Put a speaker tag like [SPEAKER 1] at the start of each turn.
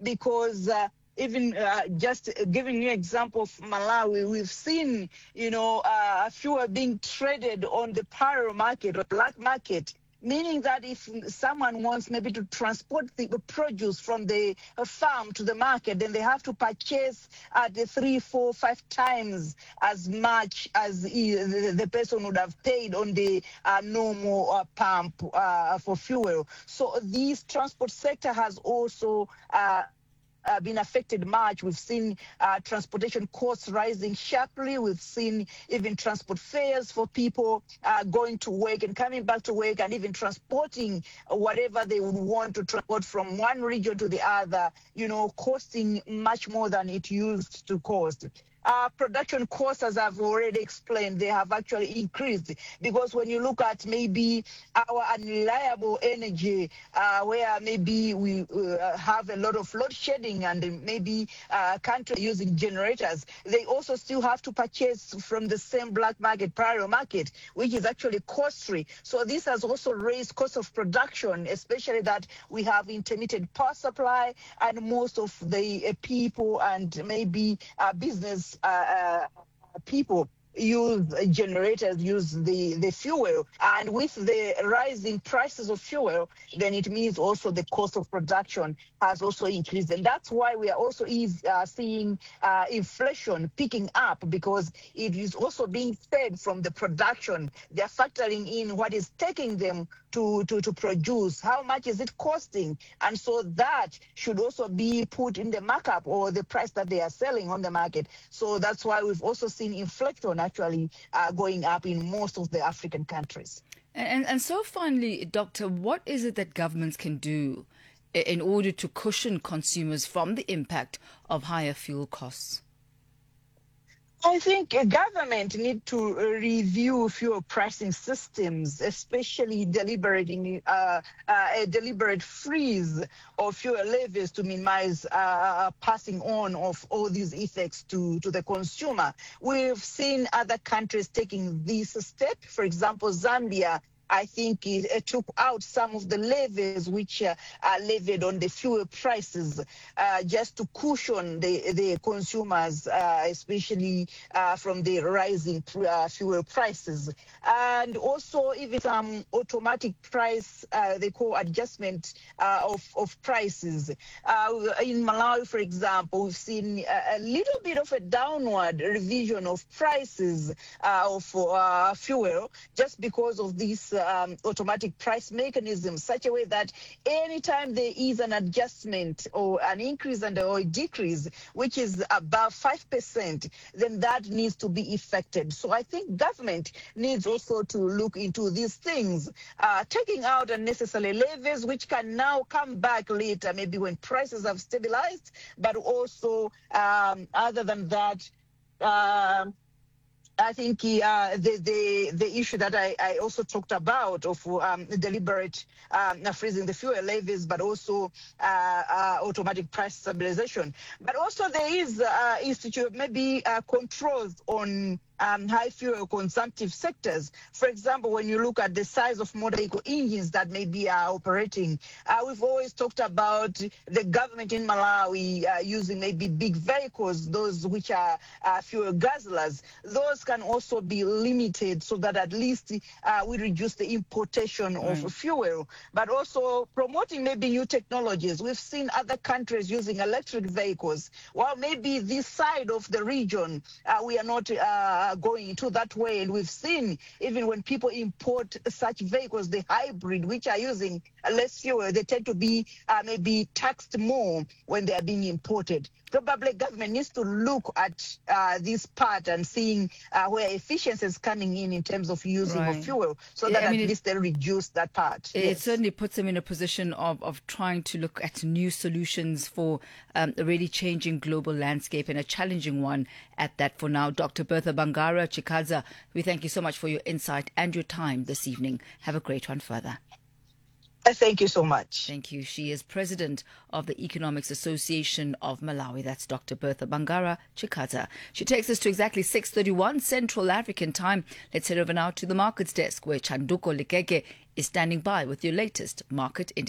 [SPEAKER 1] because even just giving you an example of Malawi, we've seen, fuel being traded on the parallel market or black market, meaning that if someone wants maybe to transport the produce from the farm to the market, then they have to purchase the 3, 4, 5 times as much as the person would have paid on the normal pump for fuel. So this transport sector has also been affected much. We've seen transportation costs rising sharply. We've seen even transport fares for people going to work and coming back to work, and even transporting whatever they would want to transport from one region to the other, costing much more than it used to cost. Production costs, as I've already explained, they have actually increased, because when you look at maybe our unreliable energy, where maybe we have a lot of load shedding, and maybe countries using generators, they also still have to purchase from the same black market, parallel market, which is actually costly. So this has also raised cost of production, especially that we have intermittent power supply, and most of the people and maybe business people use generators, use the fuel. And with the rising prices of fuel, then it means also the cost of production has also increased. And that's why we are also seeing inflation picking up, because it is also being fed from the production. They're factoring in what is taking them to produce, how much is it costing, and so that should also be put in the markup or the price that they are selling on the market. So that's why we've also seen inflation actually going up in most of the African countries.
[SPEAKER 2] And so finally, Doctor, what is it that governments can do in order to cushion consumers from the impact of higher fuel costs?
[SPEAKER 1] I think a government need to review fuel pricing systems, especially deliberating a deliberate freeze of fuel levies to minimize passing on of all these effects to the consumer. We've seen other countries taking this step. For example, Zambia, I think it took out some of the levies which are levied on the fuel prices just to cushion the consumers, especially from the rising fuel prices. And also even some automatic price, they call adjustment of prices. In Malawi, for example, we've seen a little bit of a downward revision of prices of fuel, just because of this automatic price mechanism, such a way that anytime there is an adjustment or an increase or a decrease, which is above 5%, then that needs to be effected. So I think government needs also to look into these things, taking out unnecessary levies, which can now come back later, maybe when prices have stabilized, but also other than that, I think the issue that I also talked about of deliberate freezing the fuel levies, but also automatic price stabilization. But also there is institute maybe controls on high fuel consumptive sectors. For example, when you look at the size of motor vehicle engines that maybe are operating, we've always talked about the government in Malawi using maybe big vehicles, those which are fuel guzzlers. Those can also be limited so that at least we reduce the importation of fuel, but also promoting maybe new technologies. We've seen other countries using electric vehicles. Well, maybe this side of the region, we are not going into that way. And we've seen even when people import such vehicles, the hybrid, which are using less fuel, they tend to be maybe taxed more when they are being imported. Probably government needs to look at this part and seeing where efficiency is coming in terms of using of fuel, so that at least they reduce that part.
[SPEAKER 2] It certainly puts them in a position of trying to look at new solutions for a really changing global landscape, and a challenging one at that for now. Dr. Bertha Bangara Chikadza, we thank you so much for your insight and your time this evening. Have a great one further.
[SPEAKER 1] Thank you so much.
[SPEAKER 2] Thank you. She is president of the Economics Association of Malawi. That's Dr. Bertha Bangara Chikadza. She takes us to exactly 6:31 Central African time. Let's head over now to the markets desk, where Chanduko Likeke is standing by with your latest market indices.